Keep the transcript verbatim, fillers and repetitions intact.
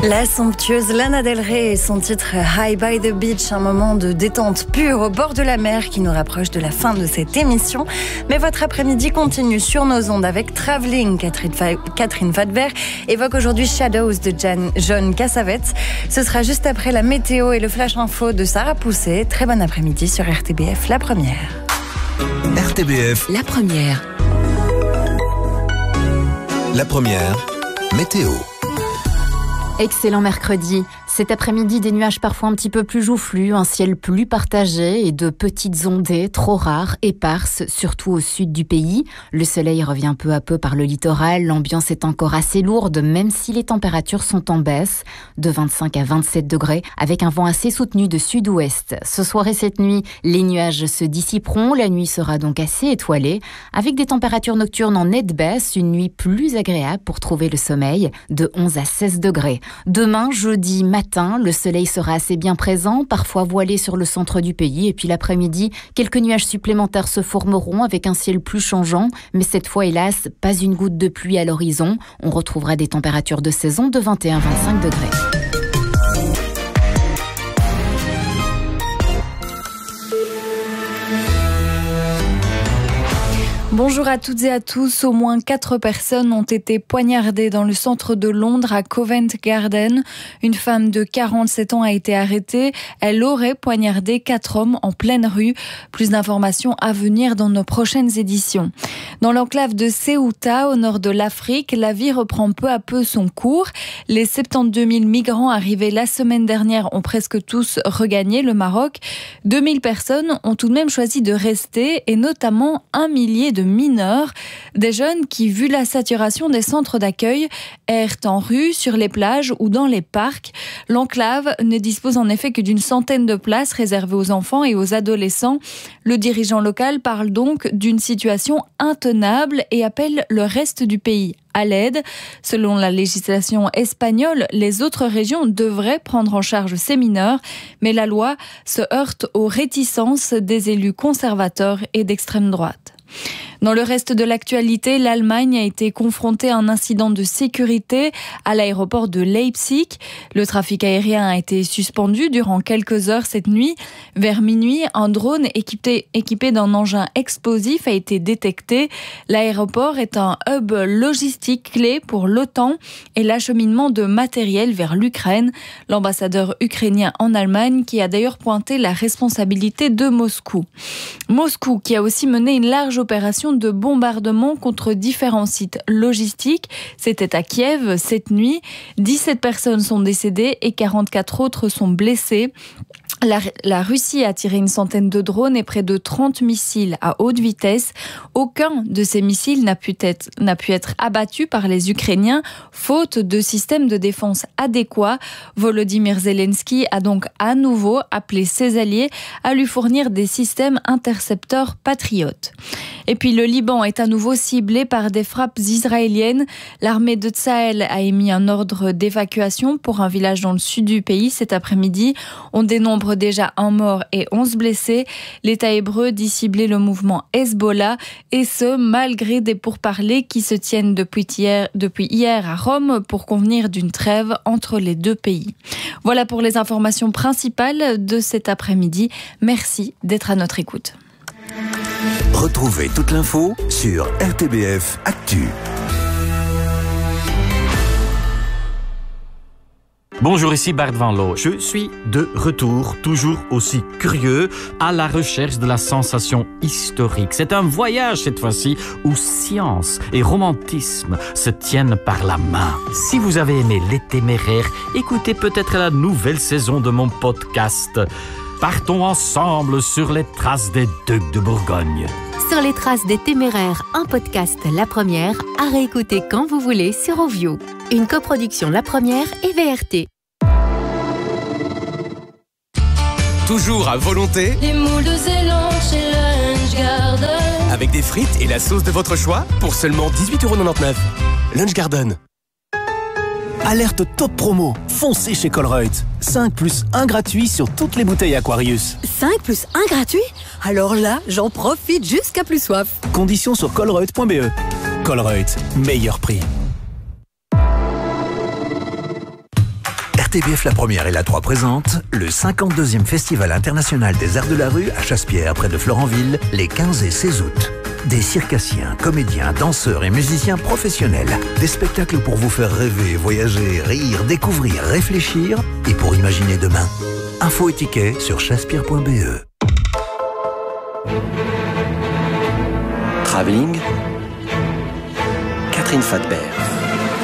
La somptueuse Lana Del Rey et son titre High by the Beach, un moment de détente pure au bord de la mer qui nous rapproche de la fin de cette émission. Mais votre après-midi continue sur nos ondes avec Travelling. Catherine, Fa- Catherine Fadver évoque aujourd'hui Shadows de Jan- John Cassavetes. Ce sera juste après la météo et le flash info de Sarah Pousset. Très bon après-midi sur R T B F, la première. R T B F, la première. La première, météo. Excellent mercredi. Cet après-midi, des nuages parfois un petit peu plus joufflus, un ciel plus partagé et de petites ondées trop rares, éparses, surtout au sud du pays. Le soleil revient peu à peu par le littoral. L'ambiance est encore assez lourde, même si les températures sont en baisse, de vingt-cinq à vingt-sept degrés, avec un vent assez soutenu de sud-ouest. Ce soir et cette nuit, les nuages se dissiperont. La nuit sera donc assez étoilée, avec des températures nocturnes en nette baisse, une nuit plus agréable pour trouver le sommeil, de onze à seize degrés. Demain, jeudi matin, le soleil sera assez bien présent, parfois voilé sur le centre du pays. Et puis l'après-midi, quelques nuages supplémentaires se formeront avec un ciel plus changeant. Mais cette fois, hélas, pas une goutte de pluie à l'horizon. On retrouvera des températures de saison de vingt et un à vingt-cinq degrés. Bonjour à toutes et à tous. Au moins quatre personnes ont été poignardées dans le centre de Londres à Covent Garden. Une femme de quarante-sept ans a été arrêtée. Elle aurait poignardé quatre hommes en pleine rue. Plus d'informations à venir dans nos prochaines éditions. Dans l'enclave de Ceuta, au nord de l'Afrique, la vie reprend peu à peu son cours. Les soixante-douze mille migrants arrivés la semaine dernière ont presque tous regagné le Maroc. deux mille personnes ont tout de même choisi de rester, et notamment un millier de mineurs, des jeunes qui, vu la saturation des centres d'accueil, errent en rue, sur les plages ou dans les parcs. L'enclave ne dispose en effet que d'une centaine de places réservées aux enfants et aux adolescents. Le dirigeant local parle donc d'une situation intenable et appelle le reste du pays à l'aide. Selon la législation espagnole, les autres régions devraient prendre en charge ces mineurs, mais la loi se heurte aux réticences des élus conservateurs et d'extrême droite. Dans le reste de l'actualité, l'Allemagne a été confrontée à un incident de sécurité à l'aéroport de Leipzig. Le trafic aérien a été suspendu durant quelques heures cette nuit. Vers minuit, un drone équipé, équipé d'un engin explosif a été détecté. L'aéroport est un hub logistique clé pour l'OTAN et l'acheminement de matériel vers l'Ukraine. L'ambassadeur ukrainien en Allemagne qui a d'ailleurs pointé la responsabilité de Moscou. Moscou qui a aussi mené une large opération de bombardement contre différents sites logistiques. C'était à Kiev cette nuit. dix-sept personnes sont décédées et quarante-quatre autres sont blessées. La, la Russie a tiré une centaine de drones et près de trente missiles à haute vitesse. Aucun de ces missiles n'a pu être, n'a pu être abattu par les Ukrainiens, faute de systèmes de défense adéquats. Volodymyr Zelensky a donc à nouveau appelé ses alliés à lui fournir des systèmes intercepteurs patriotes. Et puis le Liban est à nouveau ciblé par des frappes israéliennes. L'armée de Tsahel a émis un ordre d'évacuation pour un village dans le sud du pays cet après-midi. On dénombre déjà un mort et onze blessés. L'État hébreu dit cibler le mouvement Hezbollah, et ce, malgré des pourparlers qui se tiennent depuis hier, depuis hier à Rome pour convenir d'une trêve entre les deux pays. Voilà pour les informations principales de cet après-midi. Merci d'être à notre écoute. Retrouvez toute l'info sur R T B F Actu. Bonjour, ici Bart Van Loo. Je suis de retour, toujours aussi curieux, à la recherche de la sensation historique. C'est un voyage cette fois-ci où science et romantisme se tiennent par la main. Si vous avez aimé Les Téméraires, écoutez peut-être la nouvelle saison de mon podcast. Partons ensemble sur les traces des Ducs de Bourgogne. Sur les traces des Téméraires, un podcast La Première, à réécouter quand vous voulez sur Ovio. Une coproduction La Première et V R T. Toujours à volonté. Les moules de Zélande chez Lunch Garden. Avec des frites et la sauce de votre choix pour seulement dix-huit euros quatre-vingt-dix-neuf. Lunch Garden. Alerte top promo, foncez chez Colruyt. cinq plus un gratuit sur toutes les bouteilles Aquarius. cinq plus un gratuit? Alors là, j'en profite jusqu'à plus soif. Conditions sur colruyt point b e. Colruyt, meilleur prix. R T B F La Première et La trois présentent le cinquante-deuxième Festival international des arts de la rue à Chassepierre, près de Florenville, les quinze et seize août. Des circassiens, comédiens, danseurs et musiciens professionnels. Des spectacles pour vous faire rêver, voyager, rire, découvrir, réfléchir et pour imaginer demain. Infos et tickets sur chassepierre point b e. Travelling, Catherine Fadbert.